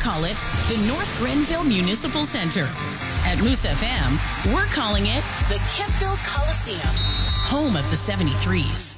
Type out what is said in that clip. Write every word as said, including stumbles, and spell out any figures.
call it the North Grenville Municipal Center. At Moose F M, we're calling it the Kempville Coliseum, home of the seventy-threes.